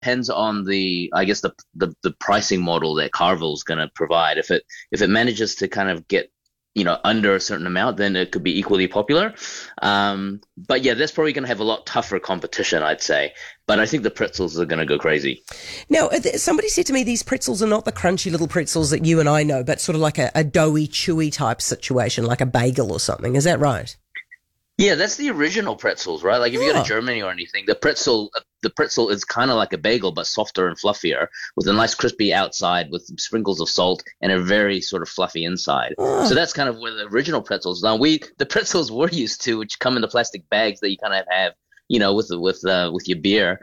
depends on I guess the pricing model that Carvel's going to provide. If it manages to kind of get under a certain amount, then it could be equally popular. But yeah, that's probably going to have a lot tougher competition, I'd say. But I think the pretzels are going to go crazy. Now, somebody said to me these pretzels are not the crunchy little pretzels that you and I know, but sort of like a doughy, chewy type situation, like a bagel or something. Is that right? Yeah, that's the original pretzels, right? Like if you go to Germany or anything, the pretzel is kind of like a bagel, but softer and fluffier, with a nice crispy outside with sprinkles of salt and a very sort of fluffy inside. So that's kind of where the original pretzels. Now the pretzels we're used to, which come in the plastic bags that you kind of have, with your beer.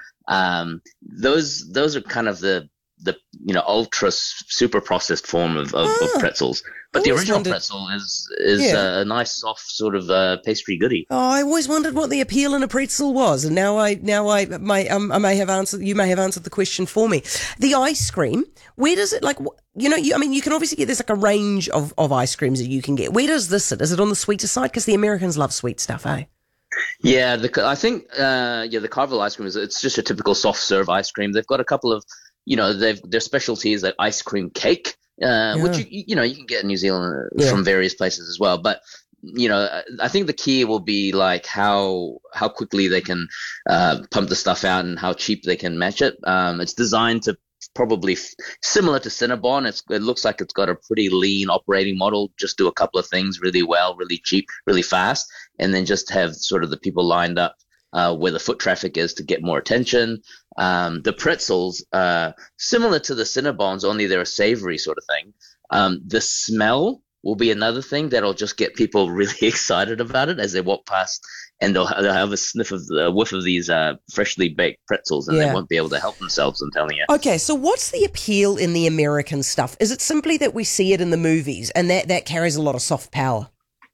Those are kind of the ultra super processed form of pretzels. But the original pretzel is a nice soft sort of pastry goodie. Oh, I always wondered what the appeal in a pretzel was, and now I may have answered. You may have answered the question for me. The ice cream, where does it you can obviously get there's like a range of ice creams that you can get. Where does this sit? Is it on the sweeter side? Because the Americans love sweet stuff, eh? Yeah, I think the Carvel ice cream it's just a typical soft serve ice cream. They've got a couple of their specialties like ice cream cake, which you can get in New Zealand from various places as well. But I think the key will be like how quickly they can pump the stuff out and how cheap they can match it. It's designed to probably similar to Cinnabon. It looks like it's got a pretty lean operating model. Just do a couple of things really well, really cheap, really fast, and then just have sort of the people lined up where the foot traffic is to get more attention. The pretzels, similar to the Cinnabons, only they're a savory sort of thing. The smell will be another thing that'll just get people really excited about it as they walk past, and they'll have a whiff of these freshly baked pretzels, and they won't be able to help themselves, I'm telling you. Okay, so what's the appeal in the American stuff? Is it simply that we see it in the movies and that carries a lot of soft power?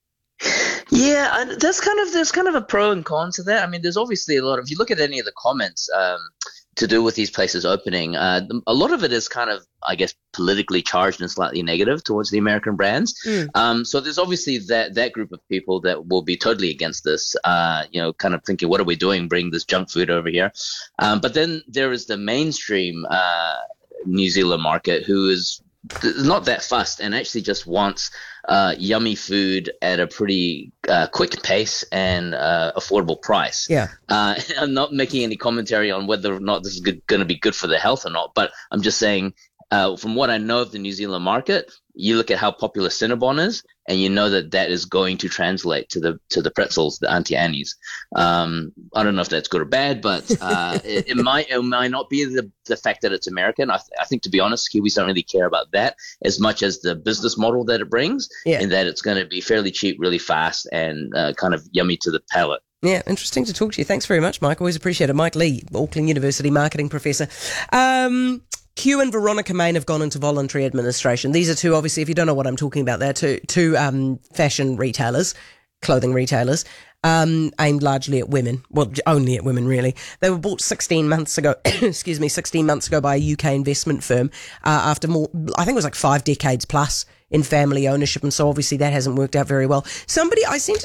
Yeah, there's kind of a pro and con to that. I mean, there's obviously a lot of, if you look at any of the comments to do with these places opening, a lot of it is kind of, I guess, politically charged and slightly negative towards the American brands. So there's obviously that group of people that will be totally against this, kind of thinking, what are we doing, bring this junk food over here? But then there is the mainstream New Zealand market who is not that fussed and actually just wants yummy food at a pretty quick pace and affordable price. Yeah. I'm not making any commentary on whether or not this is going to be good for their health or not, but I'm just saying from what I know of the New Zealand market, you look at how popular Cinnabon is, and you know that is going to translate to the pretzels, the Auntie Annie's. I don't know if that's good or bad, but it might not be the fact that it's American. I think, to be honest, Kiwis don't really care about that as much as the business model that it brings, and that it's going to be fairly cheap, really fast, and kind of yummy to the palate. Yeah, interesting to talk to you. Thanks very much, Mike. Always appreciate it. Mike Lee, Auckland University marketing professor. Q and Veronica Main have gone into voluntary administration. These are two, obviously, if you don't know what I'm talking about, they're two fashion retailers, clothing retailers, aimed largely at women. Well, only at women, really. They were bought 16 months ago, 16 months ago by a UK investment firm after more, I think it was like 5 decades plus in family ownership, and so obviously that hasn't worked out very well. I sent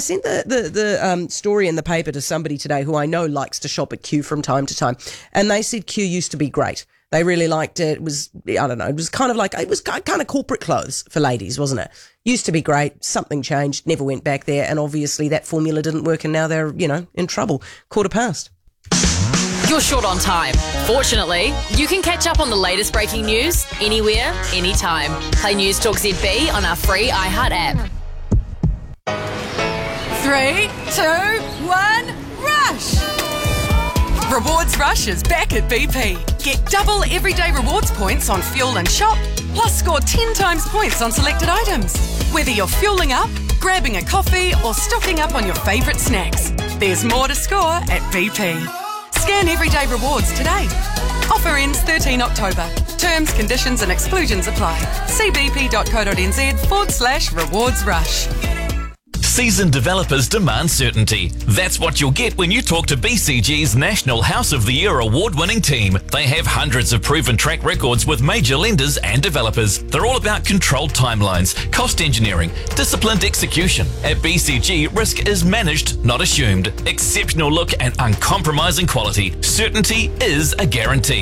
the story in the paper to somebody today who I know likes to shop at Q from time to time, and they said Q used to be great. They really liked it. It was, I don't know, it was kind of corporate clothes for ladies, wasn't it? Used to be great. Something changed, never went back there. And obviously that formula didn't work, and now they're, in trouble. Quarter past. You're short on time. Fortunately, you can catch up on the latest breaking news anywhere, anytime. Play News Talk ZB on our free iHeart app. 3, 2, 1, rush! Rewards Rush is back at BP. Get double everyday rewards points on fuel and shop, plus score 10 times points on selected items. Whether you're fueling up, grabbing a coffee, or stocking up on your favourite snacks, there's more to score at BP. Scan everyday rewards today. Offer ends 13 October. Terms, conditions and exclusions apply. See bp.co.nz/rewards rush. Seasoned developers demand certainty. That's what you'll get when you talk to BCG's National House of the Year award-winning team. They have hundreds of proven track records with major lenders and developers. They're all about controlled timelines, cost engineering, disciplined execution. At BCG, risk is managed, not assumed. Exceptional look and uncompromising quality. Certainty is a guarantee.